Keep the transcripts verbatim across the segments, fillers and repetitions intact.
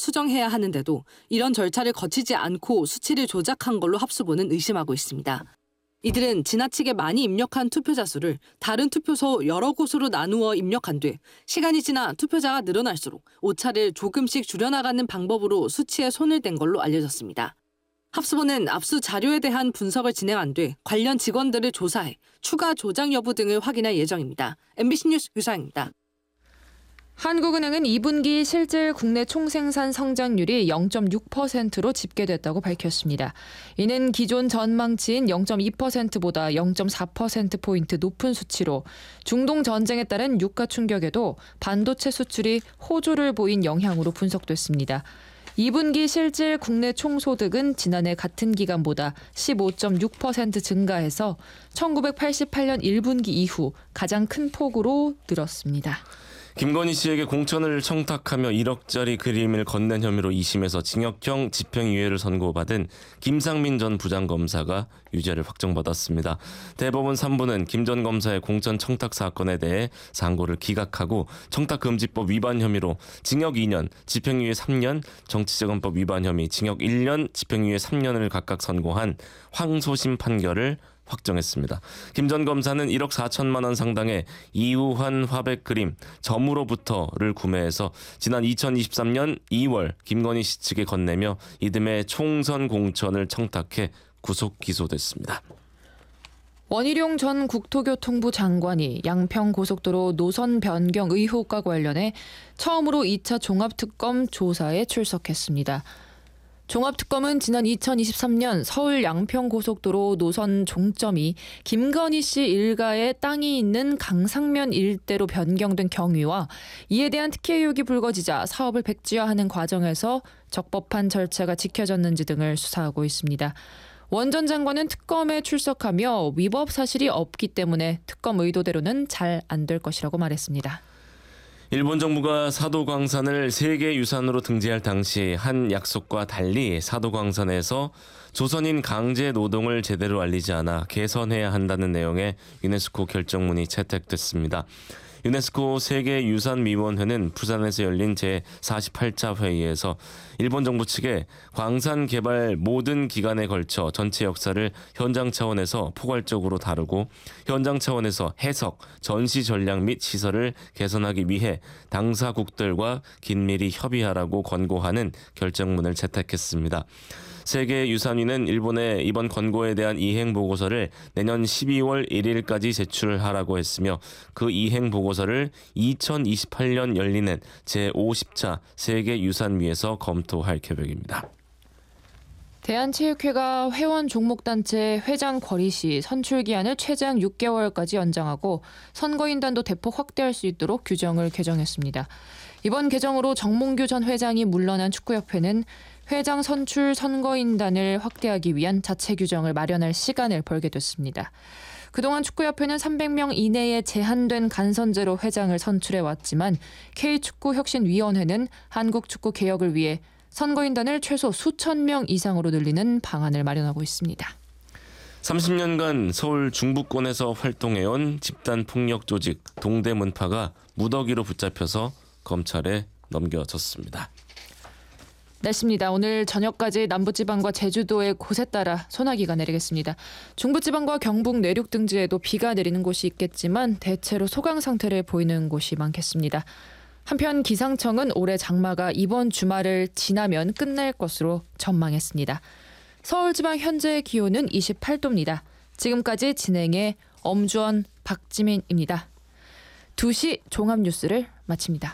수정해야 하는데도 이런 절차를 거치지 않고 수치를 조작한 걸로 합수본은 의심하고 있습니다. 이들은 지나치게 많이 입력한 투표자 수를 다른 투표소 여러 곳으로 나누어 입력한 뒤 시간이 지나 투표자가 늘어날수록 오차를 조금씩 줄여나가는 방법으로 수치에 손을 댄 걸로 알려졌습니다. 합수본은 압수 자료에 대한 분석을 진행한 뒤 관련 직원들을 조사해 추가 조작 여부 등을 확인할 예정입니다. 엠비씨 뉴스 유상입니다. 한국은행은 이 분기 실질 국내 총생산 성장률이 영 점 육 퍼센트로 집계됐다고 밝혔습니다. 이는 기존 전망치인 영 점 이 퍼센트보다 영 점 사 퍼센트포인트 높은 수치로 중동 전쟁에 따른 유가 충격에도 반도체 수출이 호조를 보인 영향으로 분석됐습니다. 이 분기 실질 국내 총소득은 지난해 같은 기간보다 십오 점 육 퍼센트 증가해서 천구백팔십팔 년 일 분기 이후 가장 큰 폭으로 늘었습니다. 김건희 씨에게 공천을 청탁하며 일억짜리 그림을 건넨 혐의로 이 심에서 징역형 집행유예를 선고받은 김상민 전 부장검사가 유죄를 확정받았습니다. 대법원 삼 부는 김 전 검사의 공천 청탁 사건에 대해 상고를 기각하고 청탁금지법 위반 혐의로 징역 이 년, 집행유예 삼 년, 정치자금법 위반 혐의 징역 일 년, 집행유예 삼 년을 각각 선고한 항소심 판결을 확정했습니다. 김 전 검사는 일억 사천만 원 상당의 이우환 화백 그림 점으로부터를 구매해서 지난 이천이십삼 년 이월 김건희 씨 측에 건네며 이듬해 총선 공천을 청탁해 구속 기소됐습니다. 원희룡 전 국토교통부 장관이 양평고속도로 노선 변경 의혹과 관련해 처음으로 이 차 종합특검 조사에 출석했습니다. 종합특검은 지난 이천이십삼 년 서울 양평고속도로 노선 종점이 김건희 씨 일가의 땅이 있는 강상면 일대로 변경된 경위와 이에 대한 특혜 의혹이 불거지자 사업을 백지화하는 과정에서 적법한 절차가 지켜졌는지 등을 수사하고 있습니다. 원 전 장관은 특검에 출석하며 위법 사실이 없기 때문에 특검 의도대로는 잘 안 될 것이라고 말했습니다. 일본 정부가 사도광산을 세계유산으로 등재할 당시 한 약속과 달리 사도광산에서 조선인 강제 노동을 제대로 알리지 않아 개선해야 한다는 내용의 유네스코 결정문이 채택됐습니다. 유네스코 세계유산위원회는 부산에서 열린 제사십팔 차 회의에서 일본 정부 측에 광산 개발 모든 기간에 걸쳐 전체 역사를 현장 차원에서 포괄적으로 다루고 현장 차원에서 해석, 전시 전략 및 시설을 개선하기 위해 당사국들과 긴밀히 협의하라고 권고하는 결정문을 채택했습니다. 세계유산위는 일본에 이번 권고에 대한 이행 보고서를 내년 십이월 일일까지 제출하라고 했으며 그 이행 보고서를 이천이십팔 년 열리는 제오십 차 세계유산위에서 검토할 계획입니다. 대한체육회가 회원 종목단체 회장 거리 시 선출 기한을 최장 육 개월까지 연장하고 선거인단도 대폭 확대할 수 있도록 규정을 개정했습니다. 이번 개정으로 정몽규 전 회장이 물러난 축구협회는 회장 선출 선거인단을 확대하기 위한 자체 규정을 마련할 시간을 벌게 됐습니다. 그동안 축구협회는 삼백 명 이내에 제한된 간선제로 회장을 선출해왔지만 K축구혁신위원회는 한국축구 개혁을 위해 선거인단을 최소 수천 명 이상으로 늘리는 방안을 마련하고 있습니다. 삼십 년간 서울 중부권에서 활동해온 집단폭력 조직 동대문파가 무더기로 붙잡혀서 검찰에 넘겨졌습니다. 날씨입니다. 오늘 저녁까지 남부지방과 제주도의 곳에 따라 소나기가 내리겠습니다. 중부지방과 경북 내륙 등지에도 비가 내리는 곳이 있겠지만 대체로 소강 상태를 보이는 곳이 많겠습니다. 한편 기상청은 올해 장마가 이번 주말을 지나면 끝날 것으로 전망했습니다. 서울지방 현재의 기온은 이십팔 도입니다. 지금까지 진행의 엄주원, 박지민입니다. 두 시 종합뉴스를 마칩니다.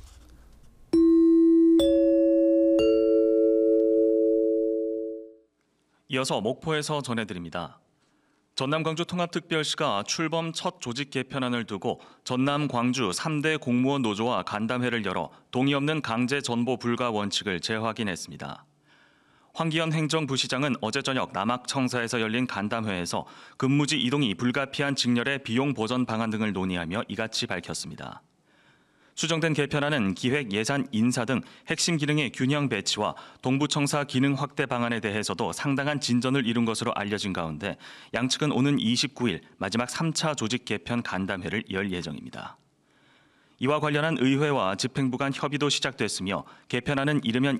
이어서 목포에서 전해드립니다. 전남 광주 통합특별시가 출범 첫 조직 개편안을 두고 전남 광주 삼 대 공무원 노조와 간담회를 열어 동의 없는 강제 전보 불가 원칙을 재확인했습니다. 황기현 행정부시장은 어제 저녁 남학청사에서 열린 간담회에서 근무지 이동이 불가피한 직렬의 비용 보전 방안 등을 논의하며 이같이 밝혔습니다. 수정된 개편안은 기획, 예산, 인사 등 핵심 기능의 균형 배치와 동부청사 기능 확대 방안에 대해서도 상당한 진전을 이룬 것으로 알려진 가운데 양측은 오는 이십구 일 마지막 삼 차 조직 개편 간담회를 열 예정입니다. 이와 관련한 의회와 집행부 간 협의도 시작됐으며 개편안은 이르면